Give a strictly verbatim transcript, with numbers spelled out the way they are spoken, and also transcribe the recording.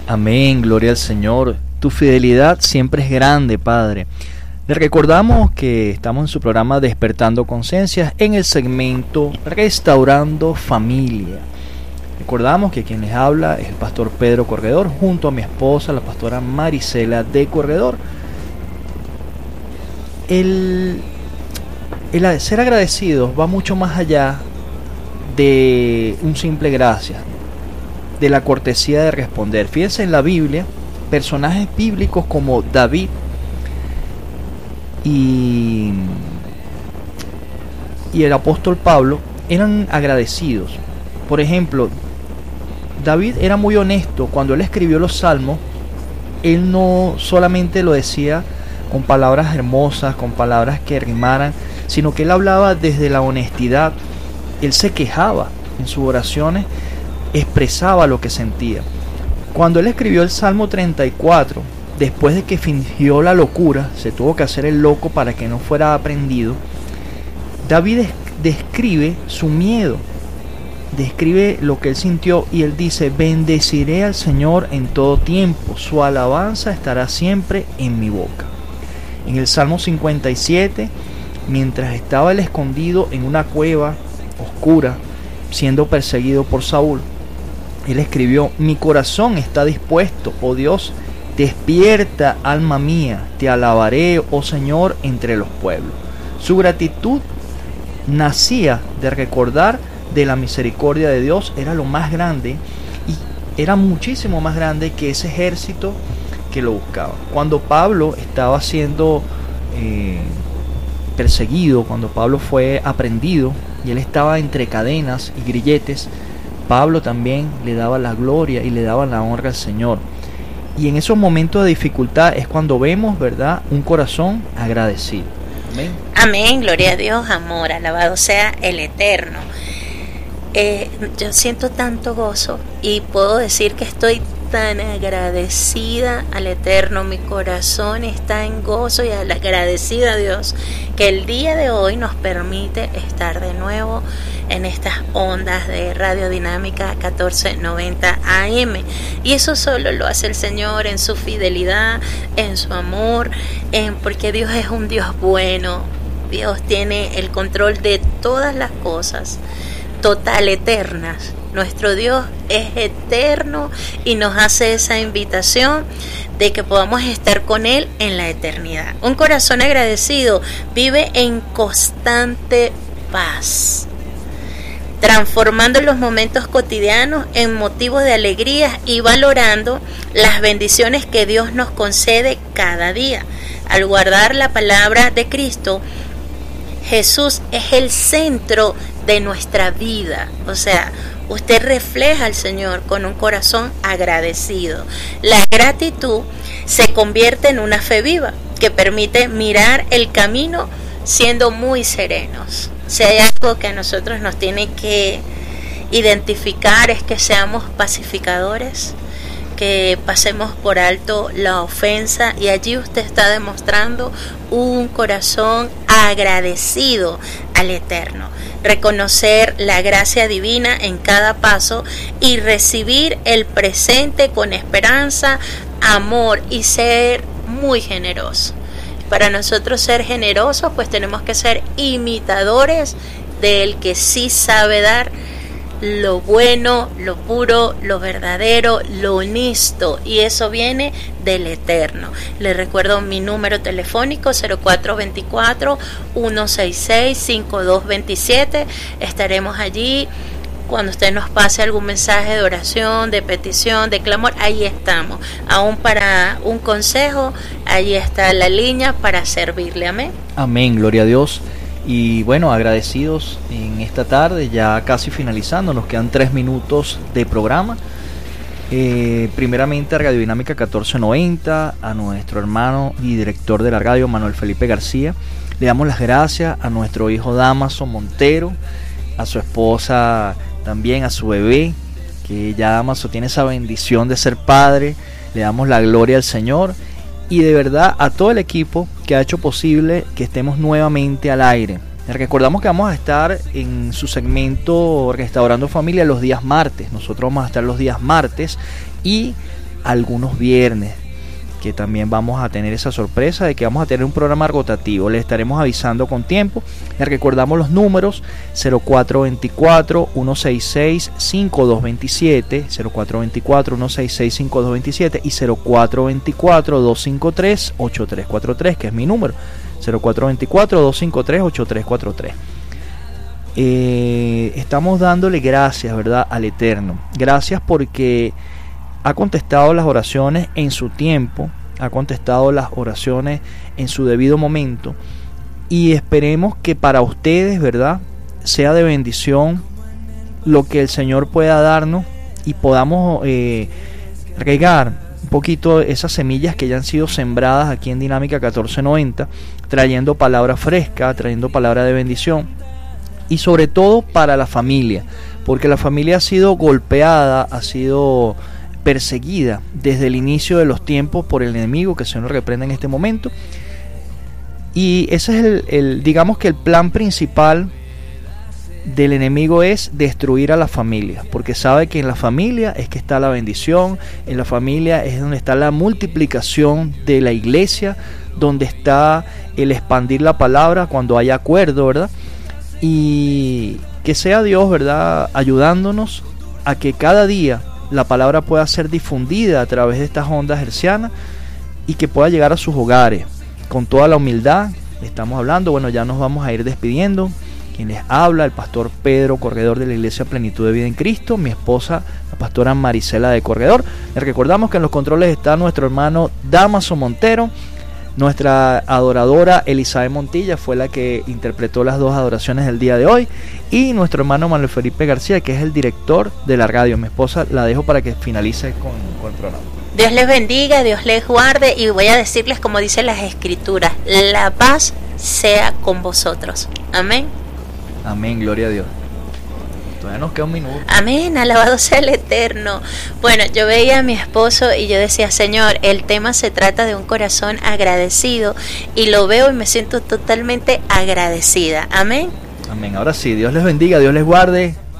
Amén, gloria al Señor. Tu fidelidad siempre es grande, Padre. Le recordamos que estamos en su programa Despertando Conciencias en el segmento Restaurando Familia. Recordamos que quien les habla es el pastor Pedro Corredor junto a mi esposa, la pastora Marisela de Corredor. El, el ser agradecidos va mucho más allá de un simple gracias, de la cortesía de responder. Fíjense en la Biblia, personajes bíblicos como David y, y el apóstol Pablo eran agradecidos. Por ejemplo, David era muy honesto. Cuando él escribió los salmos, él no solamente lo decía con palabras hermosas, con palabras que rimaran, sino que él hablaba desde la honestidad. Él se quejaba en sus oraciones, expresaba lo que sentía. Cuando él escribió el Salmo treinta y cuatro, después de que fingió la locura, se tuvo que hacer el loco para que no fuera aprendido, David describe su miedo, describe lo que él sintió y él dice: bendeciré al Señor en todo tiempo, su alabanza estará siempre en mi boca. En el Salmo cincuenta y siete, mientras estaba él escondido en una cueva oscura, siendo perseguido por Saúl, él escribió: mi corazón está dispuesto, oh Dios, despierta, alma mía, te alabaré, oh Señor, entre los pueblos. Su gratitud nacía de recordar de la misericordia de Dios. Era lo más grande y era muchísimo más grande que ese ejército que lo buscaba. Cuando Pablo estaba siendo eh, perseguido, cuando Pablo fue aprehendido y él estaba entre cadenas y grilletes, Pablo también le daba la gloria y le daba la honra al Señor. Y en esos momentos de dificultad es cuando vemos, ¿verdad?, un corazón agradecido. Amén. Amén, gloria a Dios, amor, alabado sea el Eterno. Eh, yo siento tanto gozo y puedo decir que estoy tan agradecida al Eterno. Mi corazón está en gozo y agradecida a Dios que el día de hoy nos permite estar de nuevo en estas ondas de Radio Dinámica catorce noventa A M, y eso solo lo hace el Señor en su fidelidad, en su amor, en porque Dios es un Dios bueno. Dios tiene el control de todas las cosas, total, eternas. Nuestro Dios es eterno y nos hace esa invitación de que podamos estar con Él en la eternidad. Un corazón agradecido vive en constante paz, transformando los momentos cotidianos en motivos de alegría y valorando las bendiciones que Dios nos concede cada día. Al guardar la palabra de Cristo, Jesús es el centro de nuestra vida. O sea, usted refleja al Señor con un corazón agradecido. La gratitud se convierte en una fe viva que permite mirar el camino siendo muy serenos. Si hay algo que a nosotros nos tiene que identificar es que seamos pacificadores, que pasemos por alto la ofensa, y allí usted está demostrando un corazón agradecido al Eterno. Reconocer la gracia divina en cada paso y recibir el presente con esperanza, amor y ser muy generoso. Para nosotros ser generosos, pues tenemos que ser imitadores del que sí sabe dar lo bueno, lo puro, lo verdadero, lo honesto, y eso viene del Eterno. Les recuerdo mi número telefónico cero cuatro dos cuatro, uno seis seis, cinco dos dos siete. Estaremos allí cuando usted nos pase algún mensaje de oración, de petición, de clamor. Ahí estamos. Aún para un consejo, ahí está la línea para servirle. Amén. Amén, gloria a Dios. Y bueno, agradecidos en esta tarde, ya casi finalizando, nos quedan tres minutos de programa. Eh, primeramente a Radio Dinámica catorce noventa, a nuestro hermano y director de la radio, Manuel Felipe García. Le damos las gracias a nuestro hijo Damaso Montero, a su esposa también, a su bebé, que ya Damaso tiene esa bendición de ser padre. Le damos la gloria al Señor. Y de verdad a todo el equipo que ha hecho posible que estemos nuevamente al aire. Les recordamos que vamos a estar en su segmento Restaurando Familia los días martes. Nosotros vamos a estar los días martes y algunos viernes, que también vamos a tener esa sorpresa de que vamos a tener un programa rotativo. Les estaremos avisando con tiempo. Les recordamos los números: cero cuatro dos cuatro, uno seis seis, cinco dos dos siete, cero cuatro dos cuatro, uno seis seis, cinco dos dos siete y cero cuatro dos cuatro, dos cinco tres, ocho tres cuatro tres, que es mi número, cero cuatro dos cuatro, dos cinco tres, ocho tres cuatro tres. Eh, estamos dándole gracias, ¿verdad?, al Eterno. Gracias porque ha contestado las oraciones en su tiempo, ha contestado las oraciones en su debido momento, y esperemos que para ustedes, ¿verdad?, sea de bendición lo que el Señor pueda darnos y podamos eh, regar un poquito esas semillas que ya han sido sembradas aquí en Dinámica catorce noventa, trayendo palabra fresca, trayendo palabra de bendición, y sobre todo para la familia, porque la familia ha sido golpeada, ha sido perseguida desde el inicio de los tiempos por el enemigo, que se nos reprende en este momento. Y ese es el, el digamos que el plan principal del enemigo es destruir a la familia, porque sabe que en la familia es que está la bendición, en la familia es donde está la multiplicación de la iglesia, donde está el expandir la palabra cuando hay acuerdo, ¿verdad? Y que sea Dios, ¿verdad?, ayudándonos a que cada día la palabra pueda ser difundida a través de estas ondas hercianas y que pueda llegar a sus hogares con toda la humildad. Estamos hablando, bueno, ya nos vamos a ir despidiendo. Quien les habla, el pastor Pedro Corredor, de la Iglesia Plenitud de Vida en Cristo, mi esposa, la pastora Marisela de Corredor. Les recordamos que en los controles está nuestro hermano Damaso Montero. Nuestra adoradora Elizabeth Montilla fue la que interpretó las dos adoraciones del día de hoy, y nuestro hermano Manuel Felipe García, que es el director de la radio. Mi esposa la dejo para que finalice con, con el programa. Dios les bendiga, Dios les guarde, y voy a decirles como dicen las escrituras: la paz sea con vosotros. Amén. Amén, gloria a Dios. Todavía nos queda un minuto. Amén, alabado sea el Eterno. Bueno, yo veía a mi esposo y yo decía: Señor, el tema se trata de un corazón agradecido, y lo veo y me siento totalmente agradecida. Amén. Amén. Ahora sí, Dios les bendiga, Dios les guarde.